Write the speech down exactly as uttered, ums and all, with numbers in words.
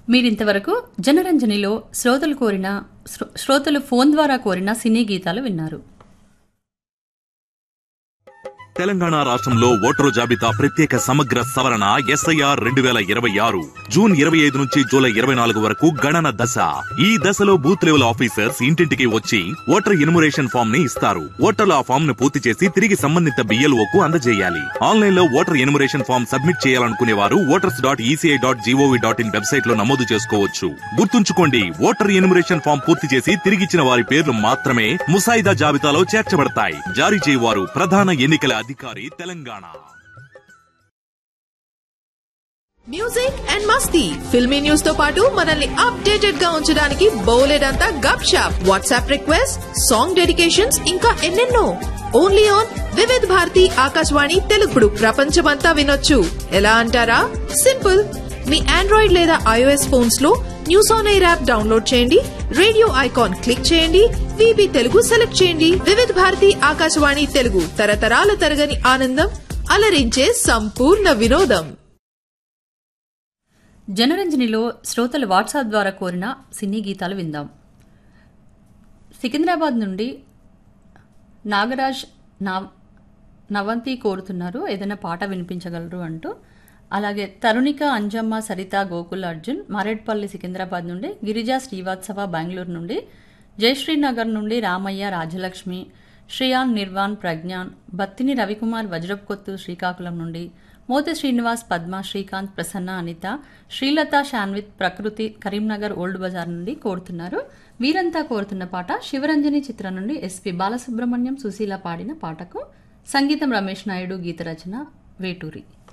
మీరింతవరకు జనరంజనిలో శ్రోతలు కోరిన శ్రోతలు ఫోన్ ద్వారా కోరిన సినీ గీతాలు విన్నారు. తెలంగాణ రాష్ట్రంలో ఓటరు జాబితా ప్రత్యేక సమగ్ర సవరణ ఎస్ఐఆర్ రెండు వేల ఇరవై ఆరు జూన్ ఇరవై ఐదు నుంచి జూలై ఇరవై నాలుగు వరకు గణన దశ. ఈ దశలో బూత్ లెవెల్ ఆఫీసర్స్ ఇంటింటికి వచ్చి ఓటర్ ఎన్యుమరేషన్ ఫామ్ ని ఇస్తారు. ఓటర్లు ఆ ఫామ్ ను పూర్తి చేసి తిరిగి సంబంధిత బిఎల్ఓకు అందజేయాలి. ఆన్లైన్ లో ఓటర్ ఎన్యుమరేషన్ ఫామ్ సబ్మిట్ చేయాలనుకునే వారు voters dot ECI dot GOV dot in website లో నమోదు చేసుకోవచ్చు. గుర్తుంచుకోండి, ఓటర్ ఎన్యుమరేషన్ ఫామ్ పూర్తి చేసి తిరిగిచ్చిన వారి పేర్లు మాత్రమే ముసాయిదా జాబితాలో చేర్చబడతాయి. జారీ చేయవారు ప్రధాన ఎన్నికల అధికారి Telangana. Music and Masti filmy news తో పాటు మనల్ని అప్డేటెడ్ గా ఉంచడానికి బోలెడంతా గప్ shop, WhatsApp request, song dedications, ఇంకా ఎన్నెన్నో. ఓన్లీ ఆన్ వివిధ్ భారతి ఆకాశవాణి తెలుగుడు ప్రపంచమంతా వినొచ్చు. ఎలా అంటారా? సింపుల్. మీ ఆండ్రాయిడ్ లేదా ఐఓఎస్ ఫోన్స్ లో news on air app download చేయండి, రేడియో ఐకాన్ క్లిక్ చేయండి, వీబీ తెలుగు సెలెక్ట్ చేయండి. వివిధ భారతి ఆకాశవాణి తెలుగు, తరతరాల తరగని ఆనందం, అలరించే సంపూర్ణ వినోదం. జనరంజనిలో శ్రోతలు వాట్సాప్ ద్వారా కోరిన సినీ గీతాలు విందాం. సికింద్రాబాద్ నుండి నాగరాజ్ నవంతి కోరుతున్నారు, ఏదైనా పాట వినిపించగలరు అంటూ. అలాగే తరుణిక, అంజమ్మ, సరిత, గోకుల్ అర్జున్ మారేడ్పల్లి సికింద్రాబాద్ నుండి, గిరిజా శ్రీవాత్సవ బెంగళూరు నుండి, జయశ్రీనగర్ నుండి రామయ్య, రాజలక్ష్మి, శ్రియాన్, నిర్వాణ్, ప్రజ్ఞాన్, బత్తిని రవికుమార్, వజ్రప్ కొత్తు శ్రీకాకుళం నుండి, మోతి శ్రీనివాస్, పద్మ, శ్రీకాంత్, ప్రసన్న, అనిత, శ్రీలత, శాన్విత్, ప్రకృతి కరీంనగర్ ఓల్డ్ బజార్ నుండి కోరుతున్నారు. వీరంతా కోరుతున్న పాట శివరంజని చిత్రం నుండి ఎస్పి బాలసుబ్రహ్మణ్యం, సుశీల పాడిన పాటకు సంగీతం రమేష్ నాయుడు, గీత రచన వేటూరి.